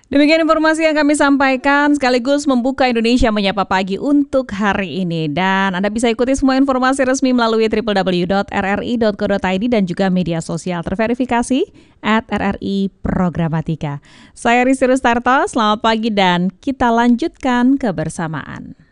Demikian informasi yang kami sampaikan sekaligus membuka Indonesia Menyapa Pagi untuk hari ini. Dan Anda bisa ikuti semua informasi resmi melalui www.rri.co.id dan juga media sosial terverifikasi @RRI Programatika. Saya Rizky Rustarto, selamat pagi dan kita lanjutkan kebersamaan.